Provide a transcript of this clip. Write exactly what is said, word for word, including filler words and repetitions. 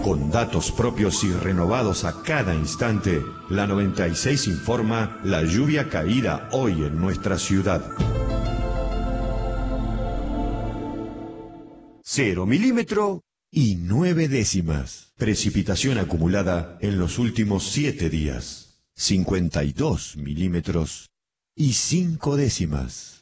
Con datos propios y renovados a cada instante, la noventa y seis informa la lluvia caída hoy en nuestra ciudad. Cero milímetro y nueve décimas. Precipitación acumulada en los últimos siete días. cincuenta y dos milímetros y cinco décimas.